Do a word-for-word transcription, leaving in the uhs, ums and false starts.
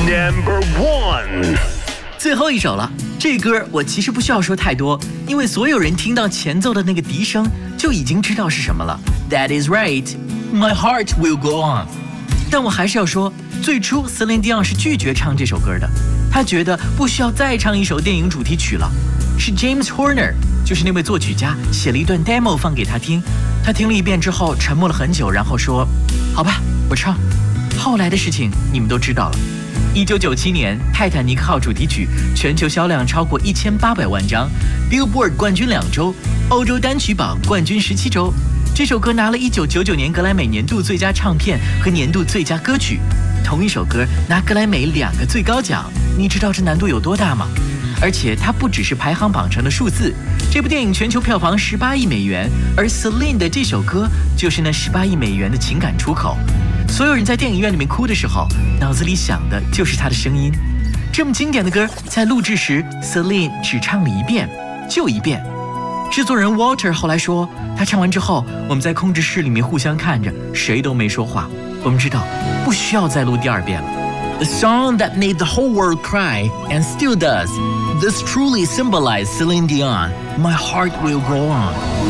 Number one， 最后一首了。这歌我其实不需要说太多，因为所有人听到前奏的那个笛声就已经知道是什么了。That is right, my heart will go on。但我还是要说，最初 Celine Dion 是拒绝唱这首歌的，他觉得不需要再唱一首电影主题曲了。是 James Horner， 就是那位作曲家，写了一段 demo 放给他听，他听了一遍之后沉默了很久，然后说：“好吧，我唱。”后来的事情你们都知道了。一九九七年，《泰坦尼克号》主题曲全球销量超过一千八百万张 ，Billboard 冠军两周，欧洲单曲榜冠军十七周。这首歌拿了一九九九年格莱美年度最佳唱片和年度最佳歌曲。同一首歌拿格莱美两个最高奖，你知道这难度有多大吗？而且它不只是排行榜上的数字，这部电影全球票房十八亿美元，而 Celine 的这首歌就是那十八亿美元的情感出口。所有人在电影院里面哭的时候，脑子里想的就是他的声音。这么经典的歌，在录制时 Celine 只唱了一遍，就一遍。制作人 Walter 后来说，他唱完之后，我们在控制室里面互相看着，谁都没说话。我们知道，不需要再录第二遍了。The song that made the whole world cry and still does. This truly symbolized Celine Dion. My heart will go on.